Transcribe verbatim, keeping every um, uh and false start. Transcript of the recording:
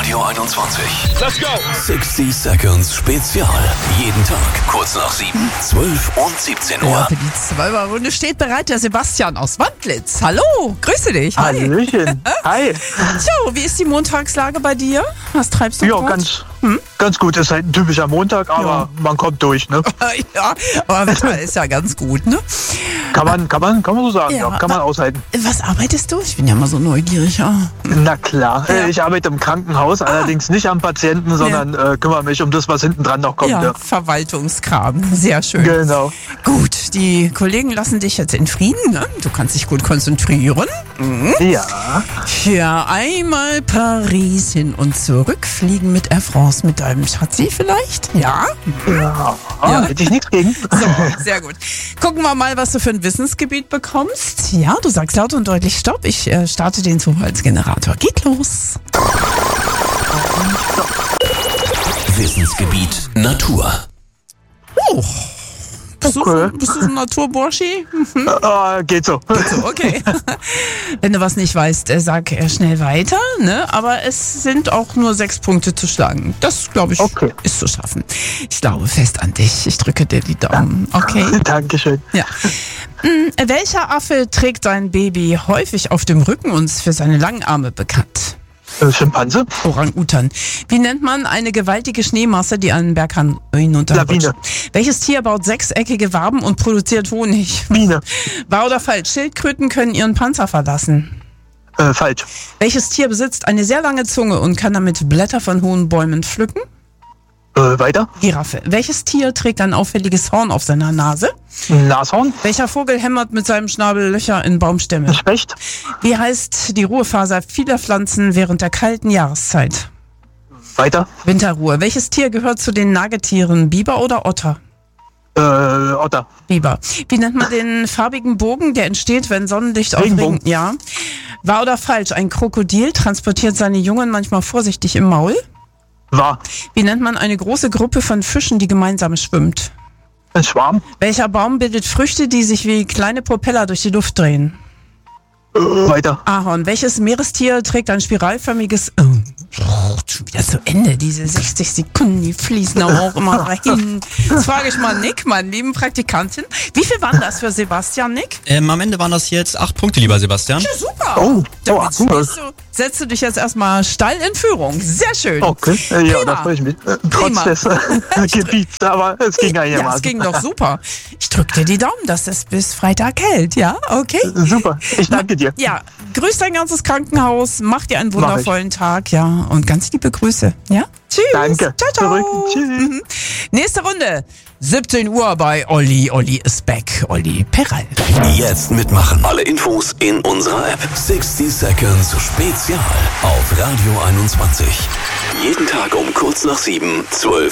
Radio einundzwanzig. Let's go! sixty Seconds Spezial. Jeden Tag kurz nach sieben, zwölf und siebzehn Uhr. Ja, für die Zwölferrunde steht bereit der Sebastian aus Wandlitz. Hallo, grüße dich. Hi. Hallöchen. Hi. So, wie ist die Montagslage bei dir? Was treibst du Ja, dort? ganz, hm? ganz gut. Ist halt ein typischer Montag, aber Ja. man kommt durch, ne? Ja, aber Wetter ist ja ganz gut, ne? Kann man, kann man, kann man so sagen, Ja, ja. Kann man wa- aushalten. Was arbeitest du? Ich bin ja mal so neugierig. Ja. Na klar. Ja. Äh, Ich arbeite im Krankenhaus, allerdings nicht am Patienten, sondern äh, kümmere mich um das, was hinten dran noch kommt. Ja, Ja. Verwaltungskram. Sehr schön. Genau. Gut, die Kollegen lassen dich jetzt in Frieden, ne? Du kannst dich gut konzentrieren. Ja. Für einmal Paris hin und zurück fliegen mit Air France mit deinem Schatzi vielleicht? Ja? Ja. Ah, hätte ich nichts gegen. So, sehr gut. Gucken wir mal, was du für ein Wissensgebiet bekommst. Ja, du sagst laut und deutlich Stopp. Ich äh, starte den Zufallsgenerator. Geht los. Wissensgebiet Natur. Oh. Bist, Okay. du, bist du so ein Naturburschi? Ah, geht so. So, okay. Wenn du was nicht weißt, äh, sag äh, schnell weiter, ne? Aber es sind auch nur sechs Punkte zu schlagen. Das, glaube ich, Okay. ist zu schaffen. Ich glaube fest an dich. Ich drücke dir die Daumen. Okay? Dankeschön. Ja. Hm, welcher Affe trägt sein Baby häufig auf dem Rücken und ist für seine langen Arme bekannt? Äh, Schimpanse? Orang-Utan. Wie nennt man eine gewaltige Schneemasse, die einen Berg han- hinunterrutscht? Lawine. Welches Tier baut sechseckige Waben und produziert Honig? Biene. Wahr oder falsch? Schildkröten können ihren Panzer verlassen. Äh, falsch. Welches Tier besitzt eine sehr lange Zunge und kann damit Blätter von hohen Bäumen pflücken? Äh, weiter. Giraffe. Welches Tier trägt ein auffälliges Horn auf seiner Nase? Nashorn? Welcher Vogel hämmert mit seinem Schnabel Löcher in Baumstämme? Specht? Wie heißt die Ruhephase vieler Pflanzen während der kalten Jahreszeit? Weiter. Winterruhe. Welches Tier gehört zu den Nagetieren? Biber oder Otter? Äh, Otter. Biber. Wie nennt man den farbigen Bogen, der entsteht, wenn Sonnenlicht auf Regenbogen. Regen... Ja. Wahr oder falsch? Ein Krokodil transportiert seine Jungen manchmal vorsichtig im Maul? Wahr. Wie nennt man eine große Gruppe von Fischen, die gemeinsam schwimmt? Ein Schwarm? Welcher Baum bildet Früchte, die sich wie kleine Propeller durch die Luft drehen? Äh, weiter. Ahorn. Welches Meerestier trägt ein spiralförmiges... Oh, schon wieder zu Ende. Diese sechzig Sekunden, die fließen auch immer dahin. Jetzt frage ich mal Nick, meinen lieben Praktikantin. Wie viel waren das für Sebastian, Nick? Ähm, am Ende waren das jetzt acht Punkte, lieber Sebastian. Ja, super. Oh, Damit oh, cool. spielst du, setzt du dich jetzt erstmal steil in Führung. Sehr schön. Okay, äh, ja, Prima. da freue ich mich. Äh, Prima. trotz des äh, Gebiets, aber es ging Ja, einigermaßen. es ging doch super. Ich drücke dir die Daumen, dass es bis Freitag hält, ja? Okay? Super, ich danke dir. Ja, grüß dein ganzes Krankenhaus, mach dir einen Mach ich. wundervollen Tag, ja, und ganz liebe Grüße, ja? Tschüss. Danke. Ciao, ciao. Zurück. Tschüss. Mhm. Nächste Runde, siebzehn Uhr bei Olli. Olli ist back. Olli Peral. Jetzt mitmachen. Alle Infos in unserer App. sixty Seconds Spezial auf Radio einundzwanzig. Jeden Tag um kurz nach sieben, zwölf